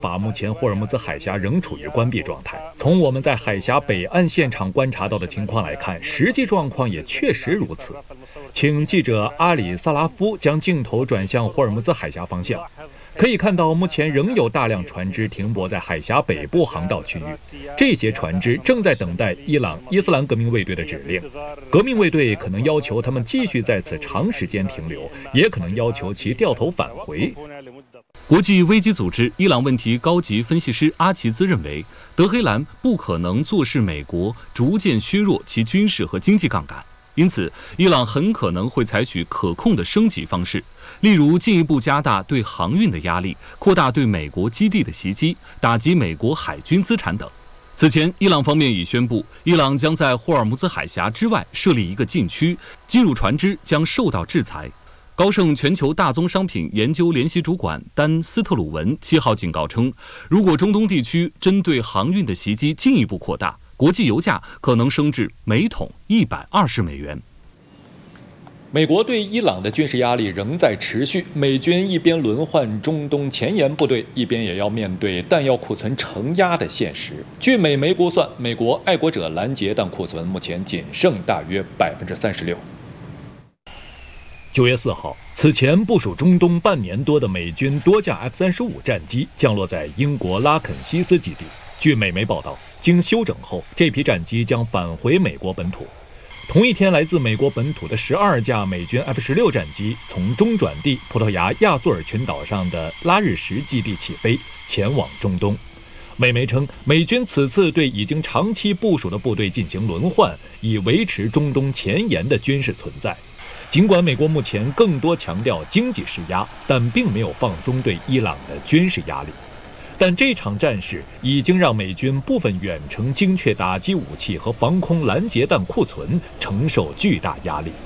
法目前霍尔木兹海峡仍处于关闭状态。从我们在海峡北岸现场观察到的情况来看，实际状况也确实如此。请记者阿里萨拉夫将镜头转向霍尔木兹海峡方向，可以看到目前仍有大量船只停泊在海峡北部航道区域，这些船只正在等待伊朗伊斯兰革命卫队的指令。革命卫队可能要求他们继续在此长时间停留，也可能要求其掉头返回。 国际危机组织伊朗问题高级分析师阿齐兹认为，德黑兰不可能坐视美国逐渐削弱其军事和经济杠杆，因此伊朗很可能会采取可控的升级方式，例如进一步加大对航运的压力，扩大对美国基地的袭击，打击美国海军资产等。此前，伊朗方面已宣布，伊朗将在霍尔木兹海峡之外设立一个禁区，进入船只将受到制裁。高盛全球大宗商品研究联席主管丹斯特鲁文7号警告称，如果中东地区针对航运的袭击进一步扩大，国际油价可能升至每桶120美元。 美国对伊朗的军事压力仍在持续，美军一边轮换中东前沿部队，一边也要面对弹药库存承压的现实。据美媒估算，美国爱国者拦截弹库存目前仅剩大约36%。9月4号，此前部署中东半年多的美军多架 F-35战机降落在英国拉肯西斯基地。据美媒报道，经修整后，这批战机将返回美国本土。同一天，来自美国本土的12架美军 F-16战机从中转地葡萄牙亚速尔群岛上的拉日什基地起飞，前往中东。美媒称，美军此次对已经长期部署的部队进行轮换，以维持中东前沿的军事存在。尽管美国目前更多强调经济施压，但并没有放松对伊朗的军事压力。但这场战事已经让美军部分远程精确打击武器和防空拦截弹库存承受巨大压力。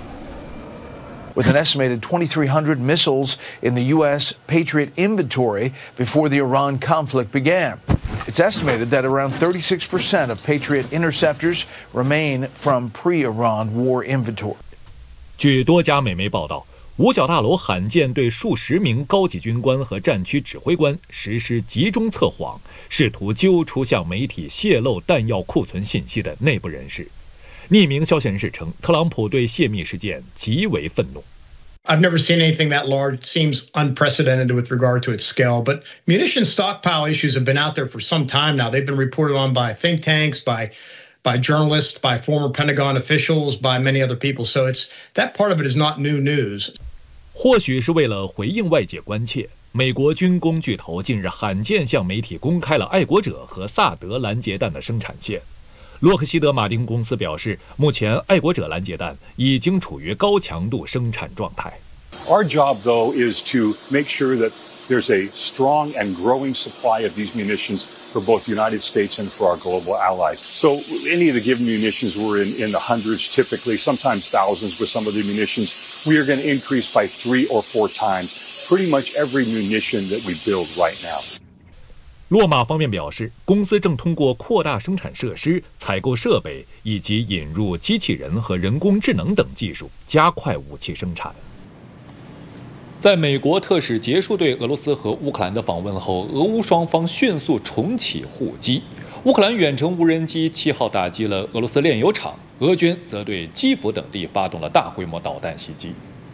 With an estimated 2,300 missiles in the U.S. Patriot inventory before the Iran conflict began. It's estimated that around 36% of Patriot interceptors remain from pre-Iran war inventory. 据多家美媒报道，五角大楼罕见对数十名高级军官和战区指挥官实施集中测谎，试图揪出向媒体泄露弹药库存信息的内部人士。匿名消息人士称，特朗普对泄密事件极为愤怒。 I've never seen anything that large. It seems unprecedented with regard to its scale. But munition stockpile issues have been out there for some time now. They've been reported on by think tanks, by journalists, by former Pentagon officials, by many other people. So that part of it is not new news. 或许是为了回应外界关切，美国军工巨头近日罕见向媒体公开了爱国者和萨德拦截弹的生产线。洛克希德马丁公司表示，目前爱国者拦截弹已经处于高强度生产状态。 Our job, though, is to make sure that there's a strong and growing supply of these munitions for both the United States and for our global allies. So any of the given munitions were in the hundreds, typically, sometimes thousands with some of the munitions. We are going to increase by 3 or 4 times pretty much every munition that we build right now. 洛马方面表示，公司正通过扩大生产设施、采购设备以及引入机器人和人工智能等技术，加快武器生产。在美国特使结束对俄罗斯和乌克兰的访问后，俄乌双方迅速重启互击。乌克兰远程无人机7号打击了俄罗斯炼油厂，俄军则对基辅等地发动了大规模导弹袭击。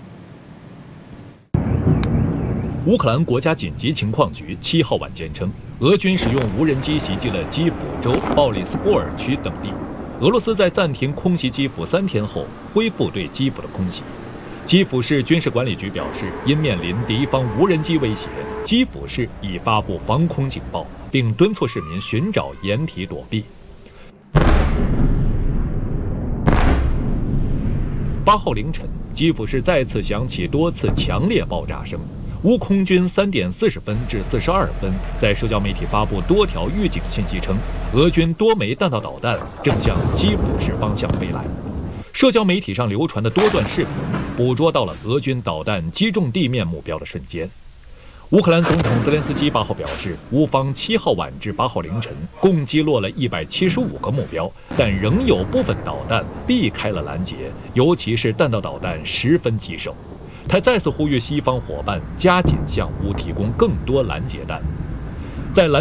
乌克兰国家紧急情况局7号晚间称，俄军使用无人机袭击了基辅州鲍里斯波尔区等地。俄罗斯在暂停空袭基辅3天后，恢复对基辅的空袭。基辅市军事管理局表示，因面临敌方无人机威胁，基辅市已发布防空警报，并敦促市民寻找掩体躲避。8号凌晨，基辅市再次响起多次强烈爆炸声。乌空军3点40分至42分在社交媒体发布多条预警信息称，俄军多枚弹道导弹正向基辅市方向飞来。社交媒体上流传的多段视频捕捉到了俄军导弹击中地面目标的瞬间。乌克兰总统泽连斯基8号表示，乌方7号晚至8号凌晨共击落了175个目标，但仍有部分导弹避开了拦截，尤其是弹道导弹十分棘手。他再次呼吁西方伙伴加紧向乌提供更多拦截弹。 在